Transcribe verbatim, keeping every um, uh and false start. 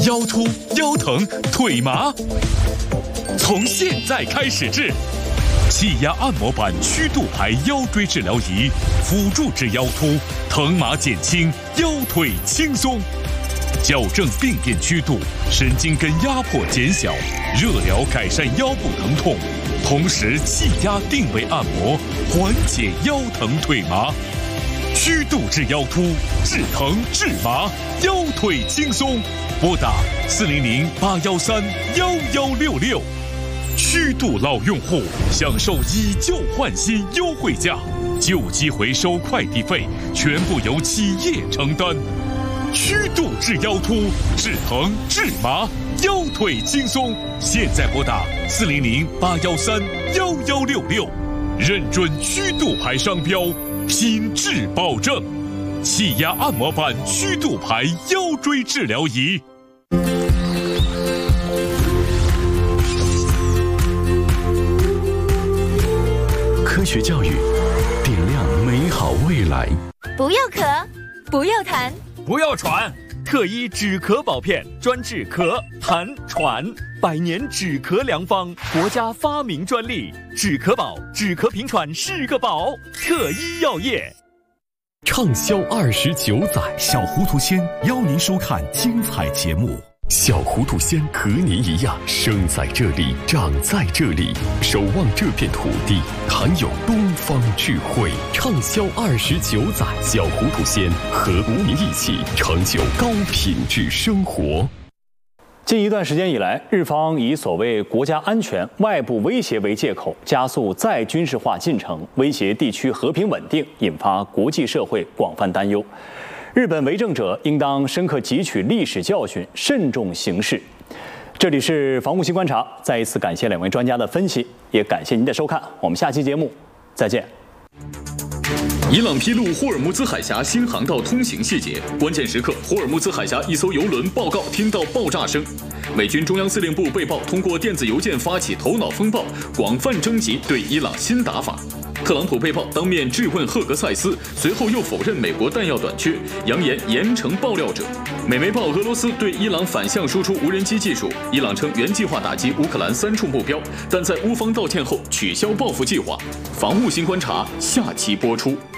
腰突、腰疼、腿麻，从现在开始治。气压按摩板曲度牌腰椎治疗仪，辅助治腰突，疼麻减轻，腰腿轻松。矫正病变曲度，神经根压迫减小，热疗改善腰部疼痛，同时气压定位按摩，缓解腰疼腿麻。曲度治腰突，治疼治麻，腰腿轻松。拨打四零零八幺三幺幺六六。曲度老用户享受以旧换新优惠价，旧机回收快递费全部由企业承担。曲度治腰突，治疼治麻，腰腿轻松。现在拨打四零零八幺三幺幺六六，认准曲度牌商标，品质保证。气压按摩板曲度牌腰椎治疗仪。 科学教育，点亮美好未来。 不要咳，不要痰， 不要喘。特医止咳宝片，专治咳、痰、喘，百年止咳良方，国家发明专利。止咳宝，止咳平喘是个宝。特医药业。 畅销二十九载， 小糊涂仙邀您收看精彩节目。 小糊涂仙和您一样，生在这里，长在这里，守望这片土地，含有东方智慧。畅销二十九载，小糊涂仙和国民一起成就高品质生活。 近一段时间以来，日方以所谓国家安全、外部威胁为借口，加速再军事化进程，威胁地区和平稳定，引发国际社会广泛担忧。日本为政者应当深刻汲取历史教训，慎重行事。这里是防务新观察，再一次感谢两位专家的分析，也感谢您的收看。我们下期节目再见。 伊朗披露霍尔木兹海峡新航道通行细节，关键时刻，霍尔木兹海峡一艘油轮报告听到爆炸声。美军中央司令部被曝通过电子邮件发起头脑风暴，广泛征集对伊朗新打法。特朗普被曝当面质问赫格塞斯，随后又否认美国弹药短缺，扬言严惩爆料者。美媒报俄罗斯对伊朗反向输出无人机技术，伊朗称原计划打击乌克兰三处目标，但在乌方道歉后取消报复计划。防务新观察下期播出。